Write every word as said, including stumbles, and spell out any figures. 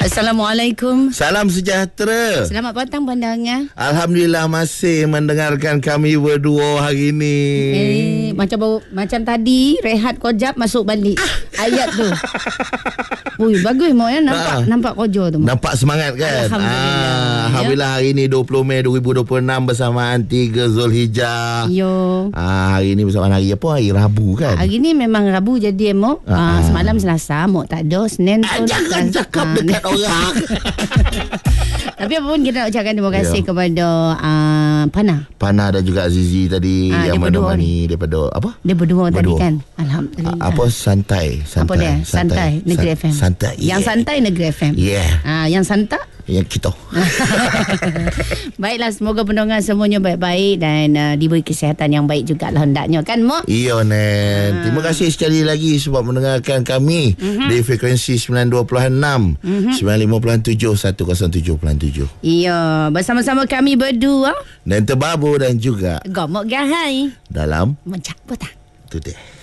Assalamualaikum. Salam sejahtera. Selamat petang pandangan. Alhamdulillah masih mendengarkan kami berdua hari ni. Eh, macam bau, macam tadi rehat kojap masuk balik ayat tu. Ui, bagus Mak ya, nampak Ah. nampak kojo tu Mak. Nampak semangat kan? Alhamdulillah. Ah, Alhamdulillah hari ni dua puluh Mei dua ribu dua puluh enam bersamaan tiga Zulhijjah. Yo. Ah, hari ni bersamaan hari apa? Hari Rabu kan? Hari ni memang Rabu jadi Mak. Ah, Ah, ah. semalam Selasa Mak tak ada. Senin Ah, pun jangan tak- cakap Ah, dekat orang. Tapi apa pun kita nak ucapkan terima kasih Ya. kepada uh, Pana. Pana dan juga Azizi tadi Ah, yang dia berdua menemani daripada apa? Dia berdua, tadi Berdua. kan. Alhamdulillah. A- Apa santai, santai. Apa dia? Santai, Negeri San- F M. Santai. Yang yeah. santai Negeri F M. Yeah. Ah, yang santak. Yang kita. Baiklah, semoga pendengar semuanya baik-baik dan uh, diberi kesihatan yang baik jugalah hendaknya kan Mak. Iya Nen. Terima kasih sekali lagi sebab mendengarkan kami mm-hmm. di frekuensi sembilan dua puluh enam, mm-hmm. sembilan lima puluh tujuh, seratus tujuh puluh tujuh. Iya, bersama-sama kami berdua Dan Terbabu dan juga Gomok Gahai dalam Mencak Petang. Today.